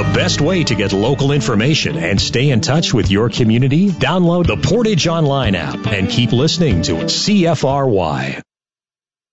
best way to get local information and stay in touch with your community? Download the Portage Online app and keep listening to CFRY.